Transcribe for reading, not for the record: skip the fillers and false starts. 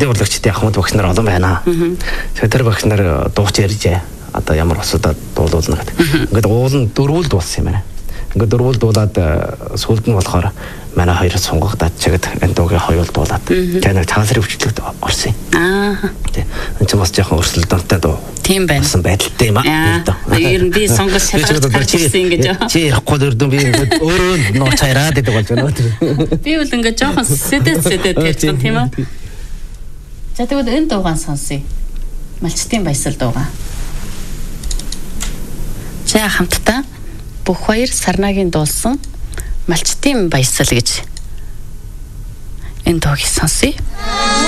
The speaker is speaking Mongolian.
урлагийн урлагчдын ахмад багш нар олон байна. Тэгэхээр тэр багш нар дууч ярьжээ. Одоо ямар усудаа дуулуулна гэдэг. Ингээд уул нь дөрвөл дуулсан юм байна. Ингээд дөрвөл дуулаад сүлд нь болохоор манай хоёр сунгагдаад чигэд энэ дуугийн хоёул дуулаад тэр цаасрын өвчлөлт орсон юм. Тий. Энэ ч бас жоохон өрсөлдөөнтэй дуу. Тийм байна. Басан байдалтай юм аа. Ер нь би сонгож шалгаж гарчихсан гэж. Чи ярихгүй дөрдөн би ингээд өөрөө нууц хайраад гэдэг болж байна. Би бол ингээд жоохон сэтэд ярьсан тийм аа. За тэгвэл энэ дуугаан сонсъё. Малчтын баясал дуугаа. За хамтдаа бүх хоёр Сарнагийн дуулсан Малчтын баясал гэж энэ дуугийг сонсъё.